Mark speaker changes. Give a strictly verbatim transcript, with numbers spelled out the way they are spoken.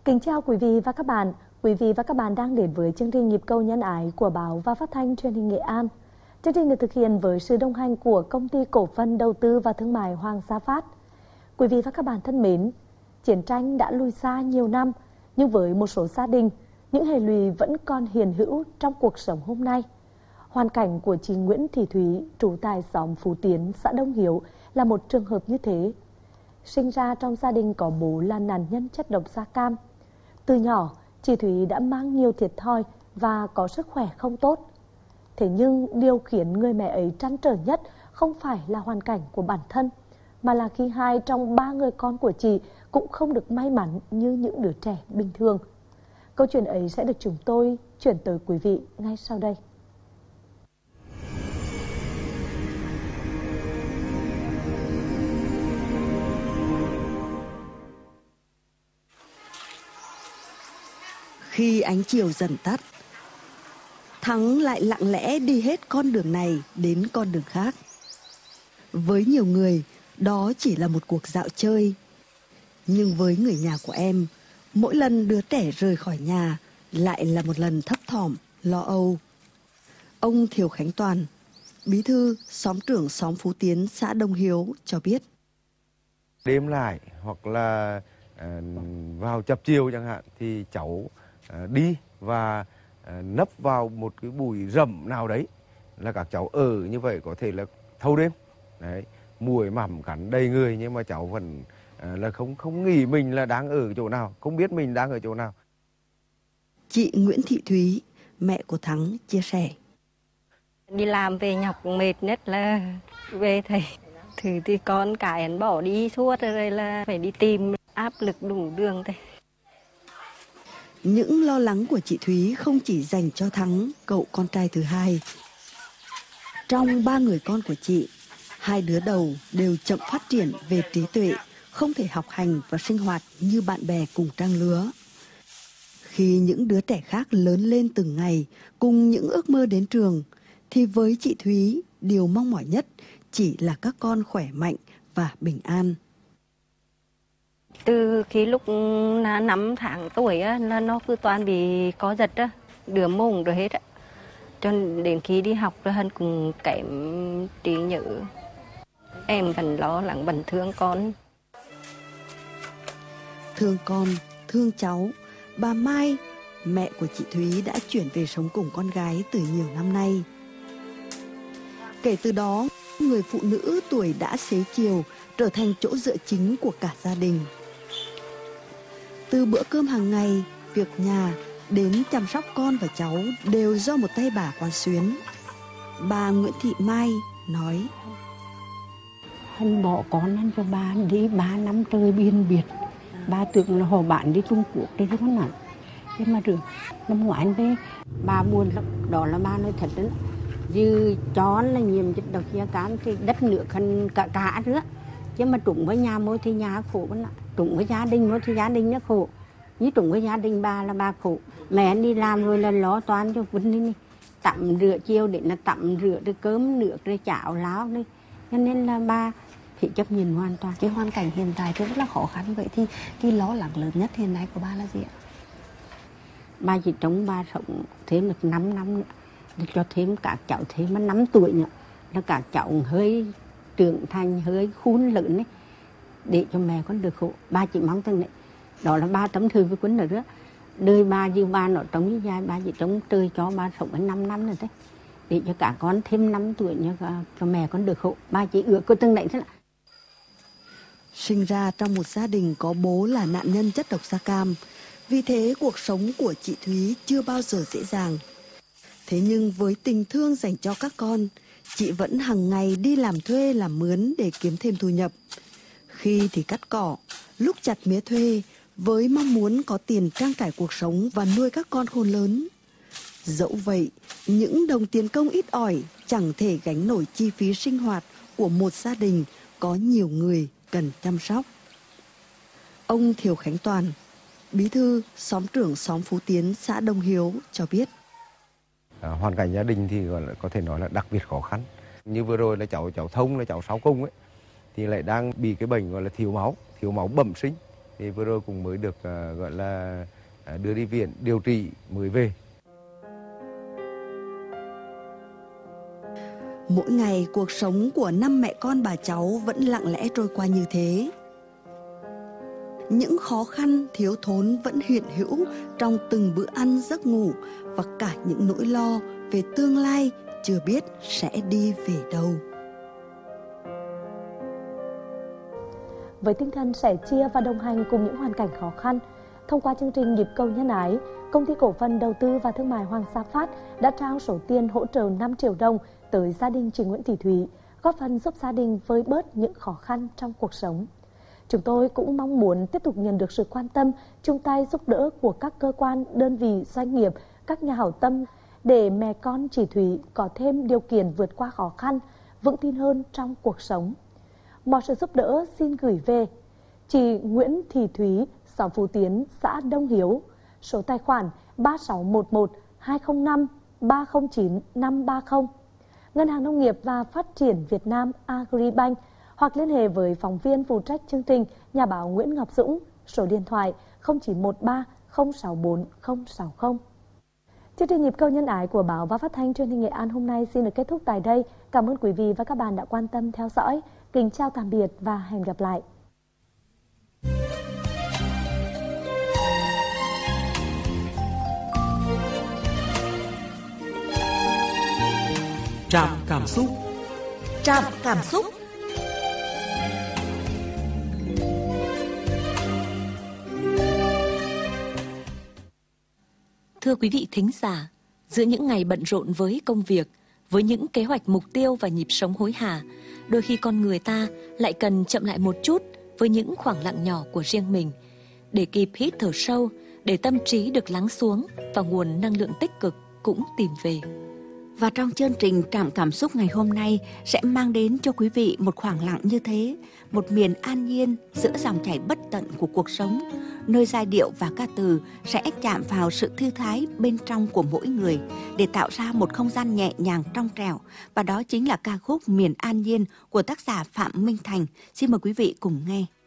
Speaker 1: Kính chào quý vị và các bạn. Quý vị và các bạn đang đến với chương trình Nhịp cầu nhân ái của báo và phát thanh truyền hình Nghệ An. Chương trình được thực hiện với sự đồng hành của Công ty Cổ phần Đầu tư và Thương mại Hoàng Gia Phát. Quý vị và các bạn thân mến, chiến tranh đã lùi xa nhiều năm, nhưng với một số gia đình, những hệ lụy vẫn còn hiện hữu trong cuộc sống hôm nay. Hoàn cảnh của chị Nguyễn Thị Thúy, trú tại xóm Phú Tiến, xã Đông Hiếu là một trường hợp như thế. Sinh ra trong gia đình có bố là nạn nhân chất độc da cam. Từ nhỏ, chị Thúy đã mang nhiều thiệt thòi và có sức khỏe không tốt. Thế nhưng điều khiến người mẹ ấy trăn trở nhất không phải là hoàn cảnh của bản thân, mà là khi hai trong ba người con của chị cũng không được may mắn như những đứa trẻ bình thường. Câu chuyện ấy sẽ được chúng tôi chuyển tới quý vị ngay sau đây.
Speaker 2: Khi ánh chiều dần tắt, Thắng lại lặng lẽ đi hết con đường này đến con đường khác. Với nhiều người, đó chỉ là một cuộc dạo chơi. Nhưng với người nhà của em, mỗi lần đứa trẻ rời khỏi nhà lại là một lần thấp thỏm, lo âu. Ông Thiều Khánh Toàn, bí thư xóm trưởng xóm Phú Tiến, xã Đông Hiếu cho biết.
Speaker 3: Đêm lại hoặc là à, vào chập chiều chẳng hạn thì cháu à, đi và à, nấp vào một cái bụi rậm nào đấy là các cháu ở như vậy có thể là thâu đêm. Đấy, muỗi mằm cắn đầy người nhưng mà cháu vẫn à, là không không nghĩ mình là đang ở chỗ nào, không biết mình đang ở chỗ nào.
Speaker 2: Chị Nguyễn Thị Thúy, mẹ của Thắng chia sẻ.
Speaker 4: Đi làm về nhọc mệt nhất là về thầy. Thử thì con cái hắn bỏ đi suốt rồi là phải đi tìm, áp lực đủ đường thầy.
Speaker 2: Những lo lắng của chị Thúy không chỉ dành cho Thắng, cậu con trai thứ hai. Trong ba người con của chị, hai đứa đầu đều chậm phát triển về trí tuệ, không thể học hành và sinh hoạt như bạn bè cùng trang lứa. Khi những đứa trẻ khác lớn lên từng ngày cùng những ước mơ đến trường, thì với chị Thúy, điều mong mỏi nhất chỉ là các con khỏe mạnh và bình an.
Speaker 4: Từ khi lúc năm tháng tuổi á, là nó cứ toàn bị có giật á, đứa mông rồi hết á. Cho đến khi đi học rồi hắn cũng kém trí nhớ. Em vẫn lo lắng, vẫn thương con.
Speaker 2: Thương con, thương cháu, bà Mai, mẹ của chị Thúy đã chuyển về sống cùng con gái từ nhiều năm nay. Kể từ đó, người phụ nữ tuổi đã xế chiều trở thành chỗ dựa chính của cả gia đình. Từ bữa cơm hàng ngày, việc nhà đến chăm sóc con và cháu đều do một tay bà quán xuyến. Bà Nguyễn Thị Mai nói:
Speaker 5: Hắn bỏ con hắn cho bà đi ba năm trời biên biệt. Bà tưởng là họ bạn đi Trung Quốc đi rất nặng. Nhưng mà được, năm ngoái anh về, bà buồn lắm. Đó là bà nói thật đấy. Dư chó là nhiễm chất độc da cam thì đất nước hơn cả cả nữa. Chứ mà trụng với nhà môi thì nhà khổ vẫn ạ. Trụng với gia đình môi thì gia đình nó khổ. Như trụng với gia đình bà là bà khổ. Mẹ đi làm rồi là lo toán cho Vinh đi. Tắm rửa chiều để là tắm rửa rồi cơm nước rồi chảo láo đi. Cho nên là bà phải chấp nhận hoàn toàn.
Speaker 6: Cái hoàn cảnh hiện tại rất là khó khăn. Vậy thì cái lo lắng lớn nhất hiện nay của bà là gì ạ?
Speaker 5: Bà chỉ trông bà sống thêm được năm năm nữa. Để cho thêm các cháu thêm mà năm tuổi nữa. Là các cháu hơi trưởng thành, hơi khôn lớn ấy. Để cho mẹ con được khổ. Bà chỉ mong rằng này. Đó là ba tấm thư với quân nữa đó. Đời bà như bà nó trông như dài. Bà chỉ trông trời cho bà sống đến năm năm nữa đấy. Để cho cả con thêm năm tuổi nữa cho mẹ con được khổ. Bà chỉ ước cô từng đấy thế nào.
Speaker 2: Sinh ra trong một gia đình có bố là nạn nhân chất độc da cam. Vì thế cuộc sống của chị Thúy chưa bao giờ dễ dàng. Thế nhưng với tình thương dành cho các con, chị vẫn hàng ngày đi làm thuê làm mướn để kiếm thêm thu nhập. Khi thì cắt cỏ, lúc chặt mía thuê, với mong muốn có tiền trang trải cuộc sống và nuôi các con khôn lớn. Dẫu vậy, những đồng tiền công ít ỏi chẳng thể gánh nổi chi phí sinh hoạt của một gia đình có nhiều người cần chăm sóc. Ông Thiều Khánh Toàn, bí thư xóm trưởng xóm Phú Tiến, xã Đông Hiếu cho biết.
Speaker 3: À, hoàn cảnh gia đình thì gọi là, có thể nói là đặc biệt khó khăn. Như vừa rồi là cháu cháu Thông là cháu Sáu Cung ấy thì lại đang bị cái bệnh gọi là thiếu máu, thiếu máu bẩm sinh. thì vừa rồi cũng mới được uh, gọi là uh, đưa đi viện điều trị mới về.
Speaker 2: Mỗi ngày cuộc sống của năm mẹ con bà cháu vẫn lặng lẽ trôi qua như thế. Những khó khăn thiếu thốn vẫn hiện hữu trong từng bữa ăn giấc ngủ và cả những nỗi lo về tương lai chưa biết sẽ đi về đâu.
Speaker 1: Với tinh thần sẻ chia và đồng hành cùng những hoàn cảnh khó khăn, thông qua chương trình Nhịp cầu nhân ái, Công ty Cổ phần Đầu tư và Thương mại Hoàng Sa Phát đã trao số tiền hỗ trợ năm triệu đồng tới gia đình chị Nguyễn Thị Thúy, góp phần giúp gia đình vơi bớt những khó khăn trong cuộc sống. Chúng tôi cũng mong muốn tiếp tục nhận được sự quan tâm, chung tay giúp đỡ của các cơ quan, đơn vị, doanh nghiệp, các nhà hảo tâm để mẹ con chị Thúy có thêm điều kiện vượt qua khó khăn, vững tin hơn trong cuộc sống. Mọi sự giúp đỡ xin gửi về chị Nguyễn Thị Thúy, xóm Phú Tiến, xã Đông Hiếu, số tài khoản ba sáu một một hai không năm ba không chín năm ba không, Ngân hàng Nông nghiệp và Phát triển Việt Nam Agribank, hoặc liên hệ với phóng viên phụ trách chương trình nhà báo Nguyễn Ngọc Dũng, số điện thoại không chín một ba không sáu bốn không sáu không. Chương trình Nhịp cầu nhân ái của Báo và Phát thanh Truyền hình Nghệ An hôm nay xin được kết thúc tại đây. Cảm ơn quý vị và các bạn đã quan tâm theo dõi. Kính chào tạm biệt và hẹn gặp lại.
Speaker 7: Trạm cảm xúc.
Speaker 8: Trạm cảm xúc.
Speaker 9: Thưa quý vị thính giả, giữa những ngày bận rộn với công việc, với những kế hoạch mục tiêu và nhịp sống hối hả, đôi khi con người ta lại cần chậm lại một chút với những khoảng lặng nhỏ của riêng mình, để kịp hít thở sâu, để tâm trí được lắng xuống và nguồn năng lượng tích cực cũng tìm về.
Speaker 8: Và trong chương trình Trạm cảm xúc ngày hôm nay sẽ mang đến cho quý vị một khoảng lặng như thế, một miền an nhiên giữa dòng chảy bất tận của cuộc sống, nơi giai điệu và ca từ sẽ chạm vào sự thư thái bên trong của mỗi người để tạo ra một không gian nhẹ nhàng trong trẻo. Và đó chính là ca khúc Miền An Nhiên của tác giả Phạm Minh Thành. Xin mời quý vị cùng nghe.